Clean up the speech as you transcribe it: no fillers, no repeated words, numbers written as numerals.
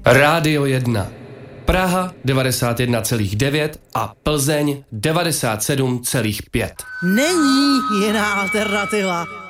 Rádio 1. Praha 91,9 a Plzeň 97,5. Není jiná alternativa.